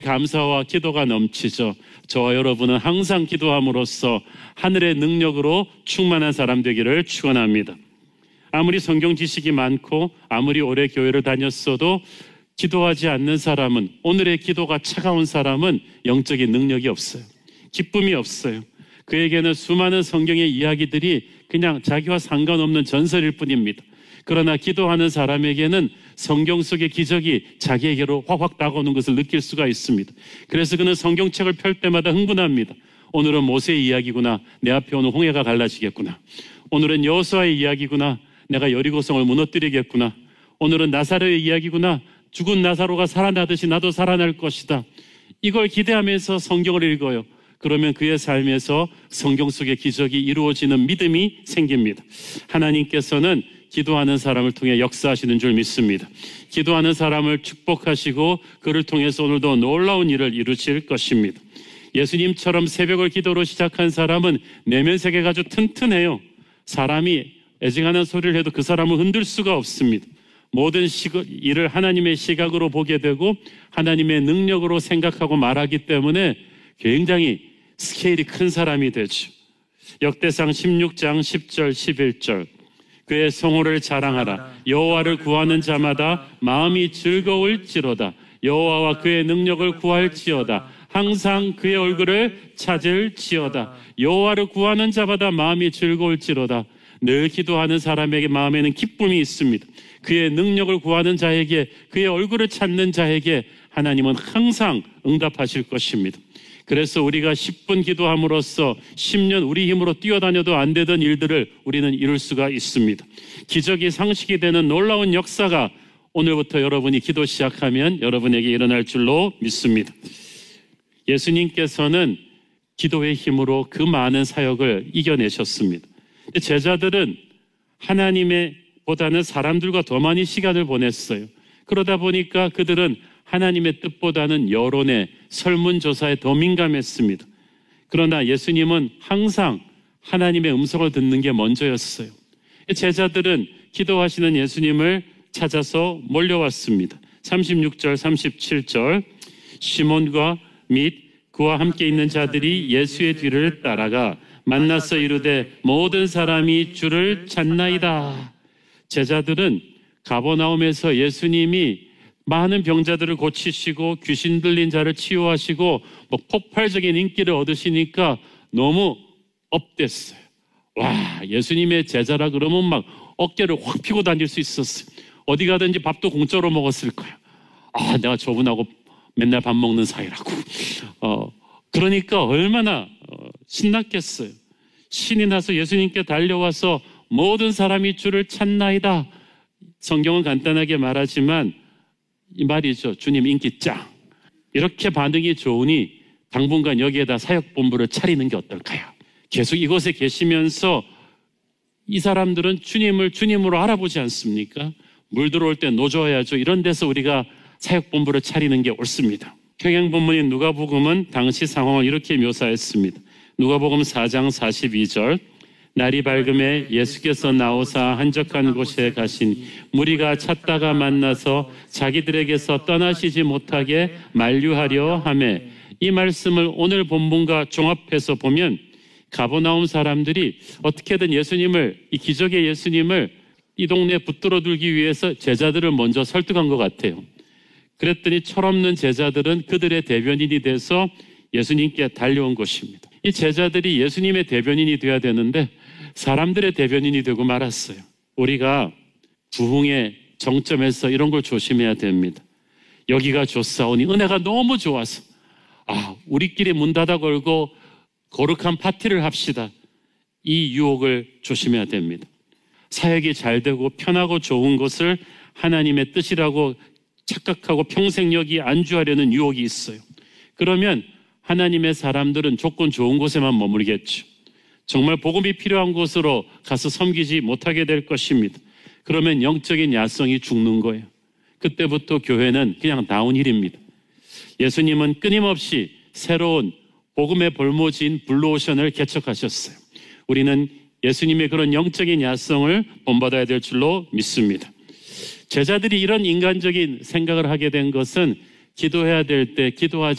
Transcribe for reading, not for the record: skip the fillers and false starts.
감사와 기도가 넘치죠. 저와 여러분은 항상 기도함으로써 하늘의 능력으로 충만한 사람 되기를 축원합니다. 아무리 성경 지식이 많고 아무리 오래 교회를 다녔어도 기도하지 않는 사람은, 오늘의 기도가 차가운 사람은 영적인 능력이 없어요. 기쁨이 없어요. 그에게는 수많은 성경의 이야기들이 그냥 자기와 상관없는 전설일 뿐입니다. 그러나 기도하는 사람에게는 성경 속의 기적이 자기에게로 확확 다가오는 것을 느낄 수가 있습니다. 그래서 그는 성경책을 펼 때마다 흥분합니다. 오늘은 모세의 이야기구나. 내 앞에 오는 홍해가 갈라지겠구나. 오늘은 여호수아의 이야기구나. 내가 여리고성을 무너뜨리겠구나. 오늘은 나사로의 이야기구나. 죽은 나사로가 살아나듯이 나도 살아날 것이다. 이걸 기대하면서 성경을 읽어요. 그러면 그의 삶에서 성경 속의 기적이 이루어지는 믿음이 생깁니다. 하나님께서는 기도하는 사람을 통해 역사하시는 줄 믿습니다. 기도하는 사람을 축복하시고 그를 통해서 오늘도 놀라운 일을 이루실 것입니다. 예수님처럼 새벽을 기도로 시작한 사람은 내면 세계가 아주 튼튼해요. 사람이 애증하는 소리를 해도 그 사람을 흔들 수가 없습니다. 모든 일을 하나님의 시각으로 보게 되고 하나님의 능력으로 생각하고 말하기 때문에 굉장히 스케일이 큰 사람이 되죠. 역대상 16장 10절 11절 그의 성호를 자랑하라. 여호와를 구하는 자마다 마음이 즐거울지로다. 여호와와 그의 능력을 구할지어다. 항상 그의 얼굴을 찾을지어다. 여호와를 구하는 자마다 마음이 즐거울지로다. 늘 기도하는 사람에게 마음에는 기쁨이 있습니다. 그의 능력을 구하는 자에게, 그의 얼굴을 찾는 자에게 하나님은 항상 응답하실 것입니다. 그래서 우리가 10분 기도함으로써 10년 우리 힘으로 뛰어다녀도 안 되던 일들을 우리는 이룰 수가 있습니다. 기적이 상식이 되는 놀라운 역사가 오늘부터 여러분이 기도 시작하면 여러분에게 일어날 줄로 믿습니다. 예수님께서는 기도의 힘으로 그 많은 사역을 이겨내셨습니다. 제자들은 하나님의 보다는 사람들과 더 많이 시간을 보냈어요. 그러다 보니까 그들은 하나님의 뜻보다는 여론에, 설문조사에 더 민감했습니다. 그러나 예수님은 항상 하나님의 음성을 듣는 게 먼저였어요. 제자들은 기도하시는 예수님을 찾아서 몰려왔습니다. 36절, 37절 시몬과 및 그와 함께 있는 자들이 예수의 뒤를 따라가 만나서 이르되 모든 사람이 주를 찾나이다. 제자들은 가버나움에서 예수님이 많은 병자들을 고치시고 귀신 들린 자를 치유하시고 폭발적인 인기를 얻으시니까 너무 업됐어요. 와, 예수님의 제자라 그러면 막 어깨를 확 펴고 다닐 수 있었어요. 어디 가든지 밥도 공짜로 먹었을 거야. 아, 내가 저분하고 맨날 밥 먹는 사이라고. 그러니까 얼마나 신났겠어요. 신이 나서 예수님께 달려와서 모든 사람이 주를 찾나이다. 성경은 간단하게 말하지만 이 말이죠. 주님 인기 짱. 이렇게 반응이 좋으니 당분간 여기에다 사역본부를 차리는 게 어떨까요? 계속 이곳에 계시면서 이 사람들은 주님을 주님으로 알아보지 않습니까? 물 들어올 때 노져야죠. 이런 데서 우리가 사역본부를 차리는 게 옳습니다. 평행본문인 누가복음은 당시 상황을 이렇게 묘사했습니다. 누가복음 4장 42절 날이 밝음에 예수께서 나오사 한적한 곳에 가신 무리가 찾다가 만나서 자기들에게서 떠나시지 못하게 만류하려 하매 이 말씀을 오늘 본문과 종합해서 보면 가버나움 사람들이 어떻게든 예수님을, 이 기적의 예수님을 이 동네에 붙들어 두기 위해서 제자들을 먼저 설득한 것 같아요. 그랬더니 철없는 제자들은 그들의 대변인이 돼서 예수님께 달려온 것입니다. 이 제자들이 예수님의 대변인이 되어야 되는데 사람들의 대변인이 되고 말았어요. 우리가 부흥의 정점에서 이런 걸 조심해야 됩니다. 여기가 좋사오니 은혜가 너무 좋아서 우리끼리 문 닫아 걸고 거룩한 파티를 합시다. 이 유혹을 조심해야 됩니다. 사역이 잘 되고 편하고 좋은 것을 하나님의 뜻이라고 착각하고 평생 여기 안주하려는 유혹이 있어요. 그러면 하나님의 사람들은 조건 좋은 곳에만 머물겠죠. 정말 복음이 필요한 곳으로 가서 섬기지 못하게 될 것입니다. 그러면 영적인 야성이 죽는 거예요. 그때부터 교회는 그냥 다운힐입니다. 예수님은 끊임없이 새로운 복음의 볼모지인 블루오션을 개척하셨어요. 우리는 예수님의 그런 영적인 야성을 본받아야 될 줄로 믿습니다. 제자들이 이런 인간적인 생각을 하게 된 것은 기도해야 될 때 기도하지